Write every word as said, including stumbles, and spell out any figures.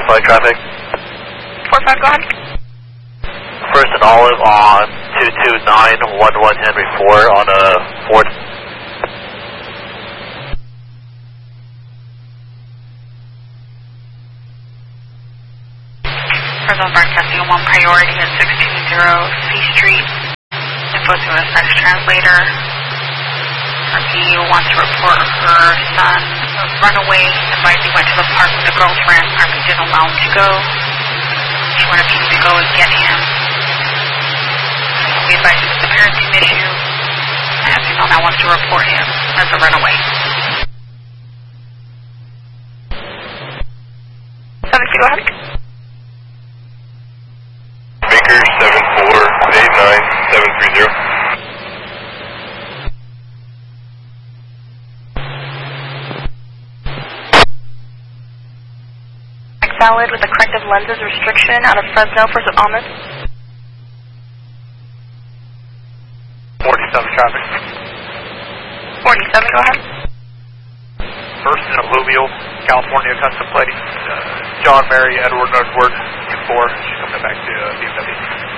flight traffic. four five, go ahead. First and Olive on two two nine one one Henry four on a Ford. Fresno broadcasting on one priority at six two zero C Street. Info to a sex translator. He wants to report her son runaway, advised he went to the park with a girlfriend. Army didn't allow him to go. She wanted people to go and get him. We advised it was a parenting issue. I have people now wants to report him as a runaway. seven two, go ahead. Baker seven four eight nine seven three zero. Valid with a corrective lenses restriction out of Fresno for Ahmed. forty-seven traffic. forty-seven, go ahead. First in Alluvial, California, custom plating. Uh, John Mary Edward Edward two four. She's coming back to uh, B M W.